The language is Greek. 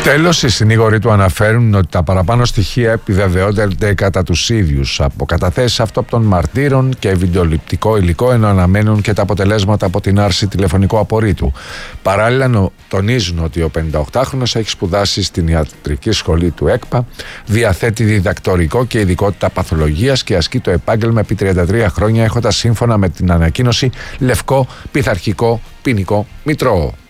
Τέλος, οι συνήγοροι του αναφέρουν ότι τα παραπάνω στοιχεία επιβεβαιώνται κατά τους ίδιους από καταθέσεις αυτόπτων μαρτύρων και βιντεοληπτικό υλικό, ενώ αναμένουν και τα αποτελέσματα από την άρση τηλεφωνικού απορρίτου. Παράλληλα, τονίζουν ότι ο 58χρονος έχει σπουδάσει στην ιατρική σχολή του ΕΚΠΑ, διαθέτει διδακτορικό και ειδικότητα παθολογίας και ασκεί το επάγγελμα επί 33 χρόνια, έχοντας σύμφωνα με την ανακοίνωση λευκό πειθαρχικό ποινικό μητρό.